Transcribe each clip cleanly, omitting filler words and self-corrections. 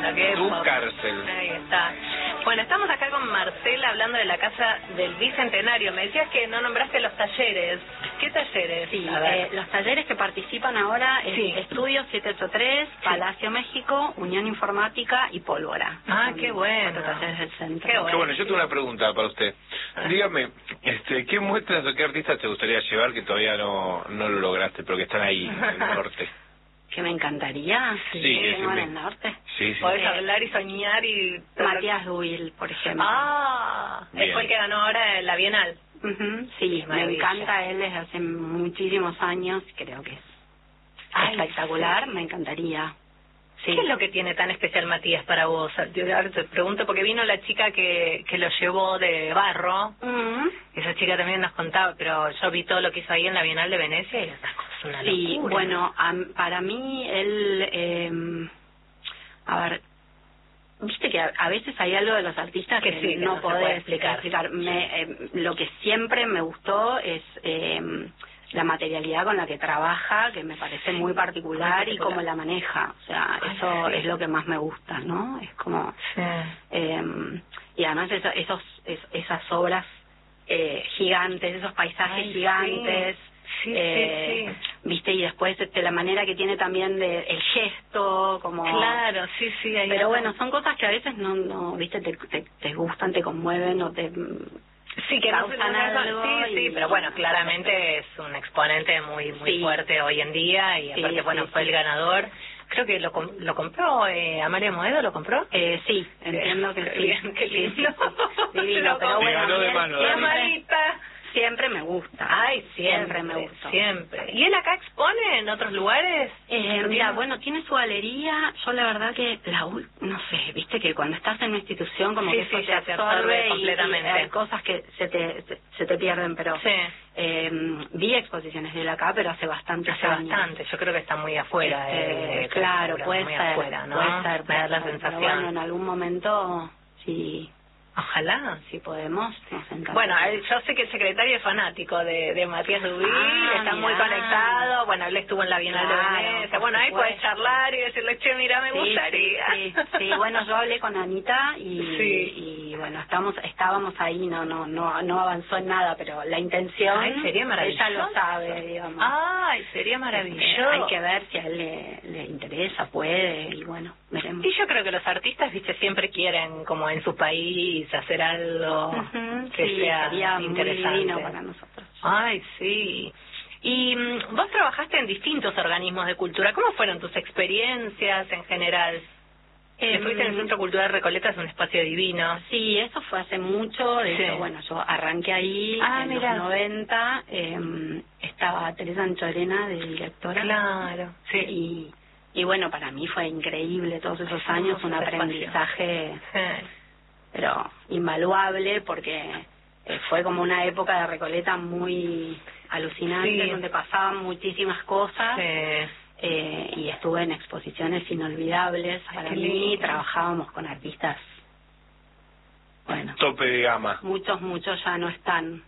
qué Tu época. cárcel. Ahí está. Bueno, estamos acá con Marcela hablando de la Casa del Bicentenario. Me decías que no nombraste los talleres. ¿Qué talleres? Sí, A ver. los talleres que participan ahora es Sí. Estudio 783, Palacio México, Unión Informática y Pólvora. Ah, Son qué bueno. 4 talleres del centro. Qué Qué bueno, yo tengo una pregunta para usted. Dígame, ¿qué muestras o qué artistas te gustaría llevar que todavía no lo lograste, pero que están ahí, en el norte? Que me encantaría. Sí, que sí, vengan sí. al norte. Sí, sí. Podés hablar y soñar y... Matías Duil, por ejemplo. Ah, Bien. fue el que ganó ahora la Bienal. Ujú, sí, Qué me maravilla. encanta él desde hace muchísimos años. Creo que es Ay, espectacular, sí. me encantaría. Sí. ¿Qué es lo que tiene tan especial Matías para vos? Yo ahora te pregunto porque vino la chica que lo llevó de barro. Ujú. Esa chica también nos contaba, pero yo vi todo lo que hizo ahí en la Bienal de Venecia y esas cosas, una Sí, locura. bueno, para mí él, a ver, viste que a veces hay algo de los artistas Que que, sí, que no no se puede podés explicar. Lo que siempre me gustó es la materialidad con la que trabaja, que me parece muy particular, y cómo la maneja. O sea, Ay, eso sí. es lo que más me gusta, ¿no? Es como... Sí. y además esas obras gigantes, esos paisajes Ay, gigantes, sí, sí. viste, y después la manera que tiene también de el gesto, como... Claro, sí, sí. Hay Pero algo- bueno, son cosas que a veces no viste, te gustan, te conmueven o te... Sí, que no causan algo sí, sí, y- pero bueno, claramente es un exponente muy Sí. fuerte hoy en día y Sí, aparte, bueno, sí, fue sí. el ganador. Creo que lo compró Amalia Moedo, ¿lo compró? Sí, entiendo que Qué sí. bien, qué Sí, lindo. sí, sí. Divino, Lo pero compró. bueno, Me ganó de a mí mano, él Dani. Amalita. siempre me gusta. Ay, siempre me gustó. Siempre. ¿Y él acá expone en otros lugares? Mira, bueno, tiene su galería. Yo la verdad que no sé, viste que cuando estás en una institución como Sí, que sí, eso ya te te absorbe absorbe y completamente. hay cosas que se te pierden, pero Sí. vi exposiciones de él acá, pero hace bastante Hace bastante, yo creo que está muy afuera. claro, puede muy ser, afuera, ¿no? puede ser, Me da la pero sensación. bueno, en algún momento sí, Ojalá. si podemos, nos encanta. Bueno, yo sé que el secretario es fanático de Matías Dubil, está muy mirá. conectado, bueno, él estuvo en la Bienal Claro, de Venecia, por bueno, ahí supuesto. puedes charlar y decirle, che, mira, me Sí, gustaría. sí, bueno, yo hablé con Anita Sí. y bueno, estábamos ahí, no avanzó en nada, pero la intención, Ay, sería maravilloso. ella lo sabe, digamos. Ay, sería maravilloso. Hay que ver si a él le interesa, puede, y bueno, veremos. Y yo creo que los artistas, viste, siempre quieren, como en su país, hacer algo Ujú, que sí, sea sería muy interesante. divino para nosotros. Ay, sí. Y vos trabajaste en distintos organismos de cultura. ¿Cómo fueron tus experiencias en general? Estuviste en el Centro Cultural Recoleta, es un espacio divino. Sí, eso fue hace mucho. De Sí. hecho, bueno, yo arranqué ahí en mirá. los 90. Estaba Teresa Anchorena de directora. Claro, sí. Y bueno, para mí fue increíble todos esos Ay, años, un hermoso ese aprendizaje, Sí. pero invaluable, porque fue como una época de Recoleta muy alucinante, Sí. donde pasaban muchísimas cosas. Sí. Y estuve en exposiciones inolvidables. Ay, Para qué mí lindo. trabajábamos con artistas, bueno, Tope de gama. muchos ya no están.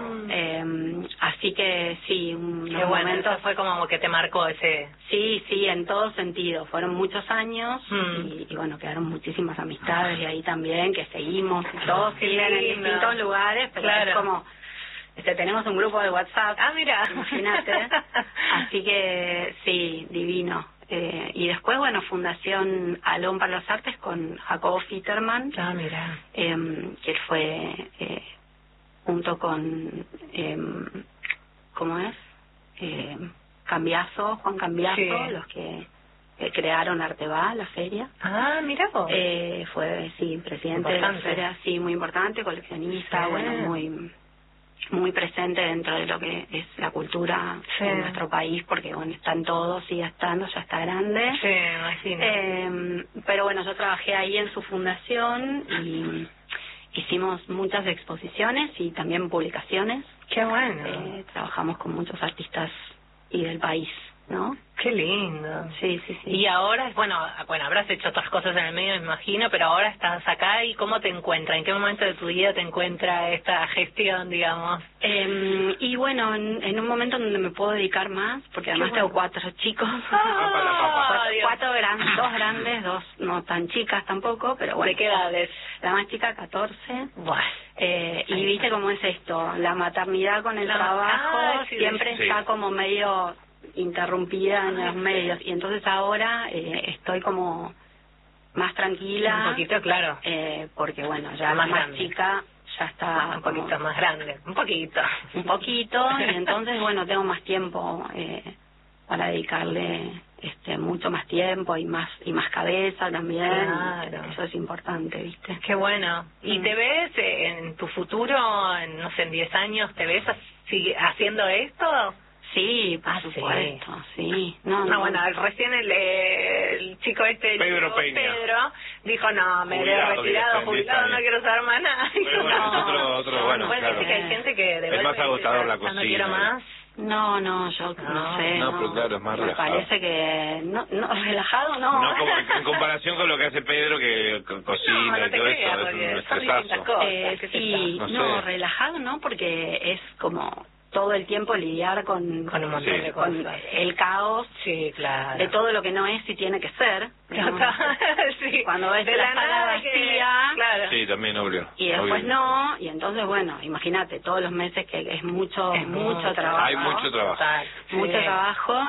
Así que sí, unos Qué bueno, momentos. eso fue como que te marcó ese... Sí, en todo sentido. Fueron muchos años y bueno, quedaron muchísimas amistades y ahí también que seguimos y todos Qué siguen en lindo. distintos lugares, pero Claro. es como tenemos un grupo de WhatsApp. Ah, mira. Imagínate. Así que sí, divino. Y después, bueno, Fundación Alón para las Artes con Jacobo Fitterman, Ah, mira. que él fue junto con, ¿cómo es? Cambiazo, Juan Cambiazo, Sí. los que crearon Arteba, la feria. Ah, mira vos. Fue, sí, presidente de la Importante. feria, sí, muy importante, coleccionista, Sí. bueno, muy presente dentro de lo que es la cultura Sí. en nuestro país, porque bueno, están todos, sigue estando, ya está grande. Sí, me imagino. Pero bueno, yo trabajé ahí en su fundación y hicimos muchas exposiciones y también publicaciones. Qué bueno. Trabajamos con muchos artistas y del país. ¿no? Qué lindo. Sí, sí, sí. Y ahora, bueno, habrás hecho otras cosas en el medio, me imagino, pero ahora estás acá y ¿cómo te encuentra? ¿En qué momento de tu vida te encuentra esta gestión, digamos? Y bueno, en un momento en donde me puedo dedicar más, porque además tengo 4 chicos. Cuatro grandes, 2 grandes, 2 no tan chicas tampoco, pero bueno. ¿De qué edades? La más chica 14. Buah. Y viste cómo es esto, la maternidad con el trabajo siempre está como medio interrumpida en los medios, y entonces ahora estoy como más tranquila. Un poquito, claro. Porque bueno, ya la más chica ya está un poquito más grande, un poquito, y entonces bueno, tengo más tiempo para dedicarle mucho más tiempo y más cabeza también. Claro. Eso es importante, ¿viste? Qué bueno. ¿Y te ves en tu futuro, no sé, en 10 años, te ves haciendo esto? Sí, por supuesto, sí. No, bueno, recién el chico Pedro Peña. Pedro dijo, no, me he retirado, jubilado, no quiero saber más nada. Bueno, puede claro. decir que hay gente que de es más agotador la cocina. No quiero más. No, yo no sé. No, pero claro, es más relajado. Me parece que no, relajado no. No, como en comparación con lo que hace Pedro, que cocina y todo eso, es un estresazo. Sí, no, relajado no, porque es como todo el tiempo lidiar con un montón de cosas. Con el caos de todo lo que no es y tiene que ser. Sí. Cuando ves la sala vacía, claro. Sí, también obvio. Y después no, y entonces bueno, imagínate todos los meses que es mucho trabajo. Hay mucho trabajo. Mucho trabajo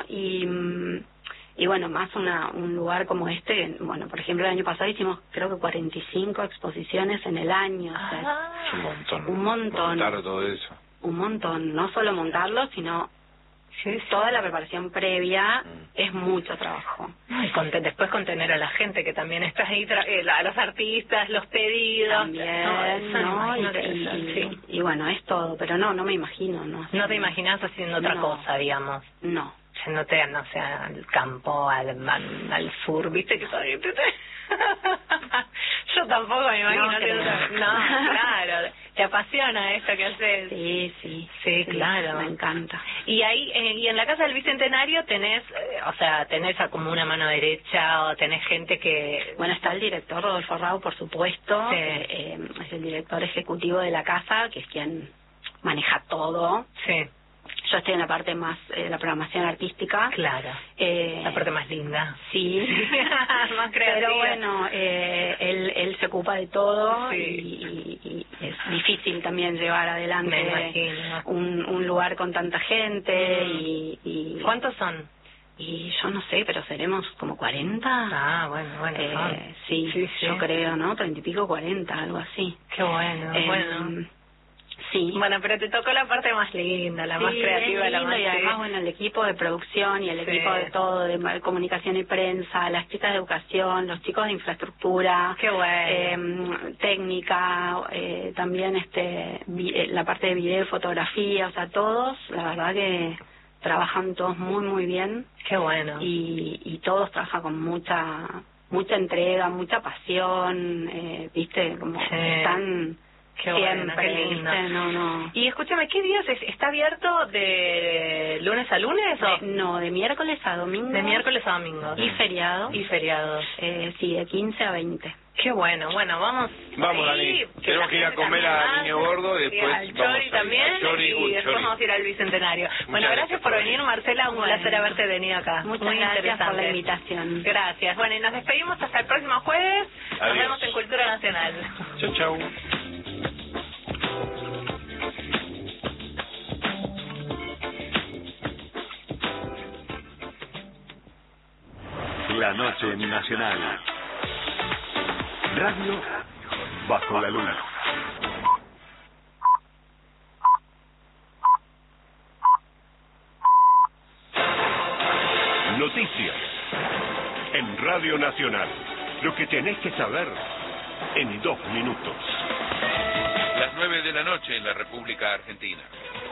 y bueno, más un lugar como este, bueno, por ejemplo el año pasado hicimos creo que 45 exposiciones en el año. O sea, un montón. Montar todo eso. Un montón, no solo montarlo, sino toda la preparación previa es mucho trabajo. Y después contener a la gente que también está ahí, a los artistas, los pedidos. También, ¿no? Y bueno, es todo, pero no me imagino. No te imaginas haciendo otra cosa, digamos. No. Yéndote, no sé, al campo, al sur, ¿viste? Que todavía yo tampoco me imagino. Claro. ¿Te apasiona esto que haces? Sí, claro. Me encanta. Y ahí, y en la Casa del Bicentenario tenés como una mano derecha, o tenés gente que... Bueno, está el director Rodolfo Rau, por supuesto. Es el director ejecutivo de la casa, que es quien maneja todo. Sí. Yo estoy en la parte más la programación artística. Claro. La parte más linda. Sí. Más creativa. Pero bueno, él se ocupa de todo y es difícil también llevar adelante un lugar con tanta gente y ¿Cuántos son? Y yo no sé, pero seremos como 40. Ah, bueno. Sí, yo creo, ¿no? 30 y pico, 40, algo así. Qué bueno. Sí. Bueno, pero te tocó la parte más linda, la más creativa, la más... Y además, bueno, el equipo de producción y el equipo de todo, de comunicación y prensa, las chicas de educación, los chicos de infraestructura, qué bueno. Técnica, también la parte de video y fotografía, o sea, todos, la verdad que trabajan todos muy, muy bien. Qué bueno. Y todos trabajan con mucha entrega, mucha pasión, ¿viste? Como están... Qué bueno, qué lindo. No. Y escúchame, ¿qué días está abierto de lunes a lunes? No, de miércoles a domingo. De miércoles a domingo. Y feriados. Sí, de 15 a 20. Qué bueno, vamos Dani, tenemos que ir a comer al Niño Gordo y después al Chori también, y después vamos a ir al Bicentenario. Bueno, gracias por venir, Marcela, un placer haberte venido acá. Muchas gracias por la invitación. Gracias. Bueno, y nos despedimos hasta el próximo jueves. Nos vemos en Cultura Nacional. Chau. La noche nacional. Radio bajo la luna. Noticias en Radio Nacional. Lo que tenés que saber en 2 minutos. Las 9 de la noche en la República Argentina.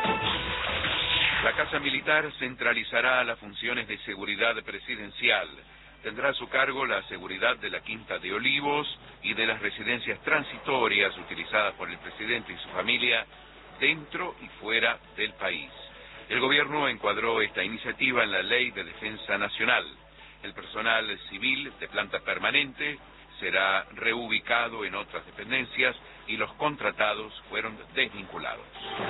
La Casa Militar centralizará las funciones de seguridad presidencial. Tendrá a su cargo la seguridad de la Quinta de Olivos y de las residencias transitorias utilizadas por el presidente y su familia dentro y fuera del país. El gobierno encuadró esta iniciativa en la Ley de Defensa Nacional. El personal civil de planta permanente será reubicado en otras dependencias y los contratados fueron desvinculados.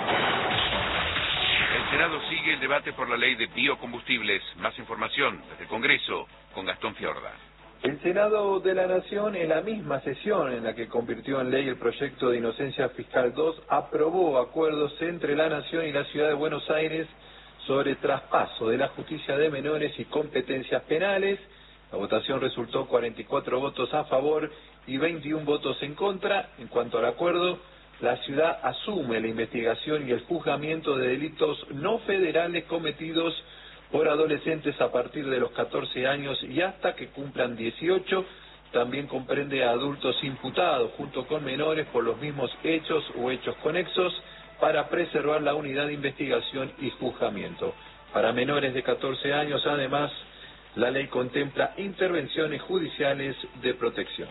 El Senado sigue el debate por la ley de biocombustibles. Más información desde el Congreso con Gastón Fiorda. El Senado de la Nación, en la misma sesión en la que convirtió en ley el proyecto de Inocencia Fiscal 2, aprobó acuerdos entre la Nación y la Ciudad de Buenos Aires sobre traspaso de la justicia de menores y competencias penales. La votación resultó 44 votos a favor y 21 votos en contra. En cuanto al acuerdo, la ciudad asume la investigación y el juzgamiento de delitos no federales cometidos por adolescentes a partir de los 14 años y hasta que cumplan 18. También comprende a adultos imputados junto con menores por los mismos hechos o hechos conexos para preservar la unidad de investigación y juzgamiento. Para menores de 14 años, además, la ley contempla intervenciones judiciales de protección.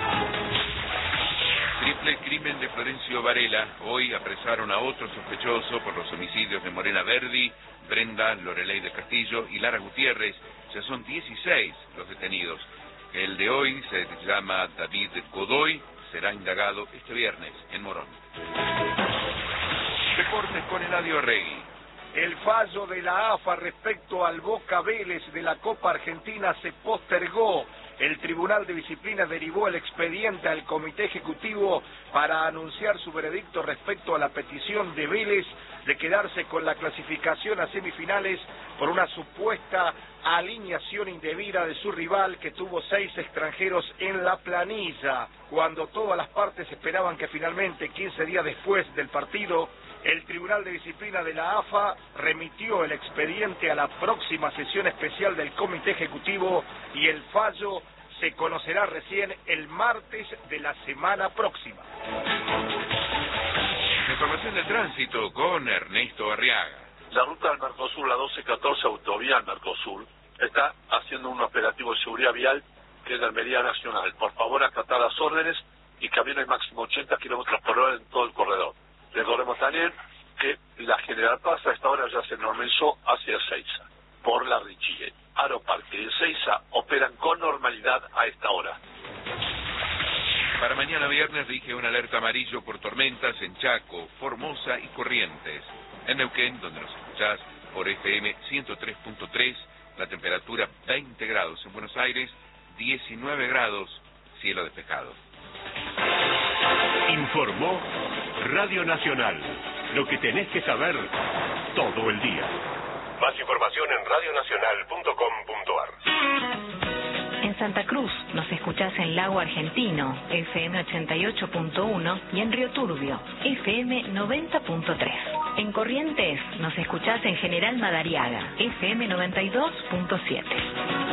Triple crimen de Florencio Varela. Hoy apresaron a otro sospechoso por los homicidios de Morena Verdi, Brenda Loreley de Castillo y Lara Gutiérrez. Ya son 16 los detenidos. El de hoy se llama David Godoy. Será indagado este viernes en Morón. Deportes con Eladio Arregui. El fallo de la AFA respecto al Boca Vélez de la Copa Argentina se postergó. El Tribunal de Disciplina derivó el expediente al Comité Ejecutivo para anunciar su veredicto respecto a la petición de Vélez de quedarse con la clasificación a semifinales por una supuesta alineación indebida de su rival, que tuvo 6 extranjeros en la planilla, cuando todas las partes esperaban que finalmente, 15 días después del partido, el Tribunal de Disciplina de la AFA remitió el expediente a la próxima sesión especial del Comité Ejecutivo y el fallo se conocerá recién el martes de la semana próxima. Información de tránsito con Ernesto Arriaga. La ruta del Mercosur, la 1214 autovía al Mercosur, está haciendo un operativo de seguridad vial que es de Almería Nacional. Por favor, acatar las órdenes y camiones máximo 80 kilómetros por hora en todo el corredor. Recordemos también que la General Paz a esta hora ya se normalizó hacia Ezeiza, por la Richie. Aeroparque y Ezeiza operan con normalidad a esta hora. Para mañana viernes rige una alerta amarillo por tormentas en Chaco, Formosa y Corrientes. En Neuquén, donde nos escuchás por FM 103.3, la temperatura 20 grados. En Buenos Aires, 19 grados, cielo despejado. Informó Radio Nacional. Lo que tenés que saber todo el día. Más información en radionacional.com.ar. En Santa Cruz nos escuchás en Lago Argentino, FM 88.1, y en Río Turbio, FM 90.3. En Corrientes nos escuchás en General Madariaga, FM 92.7.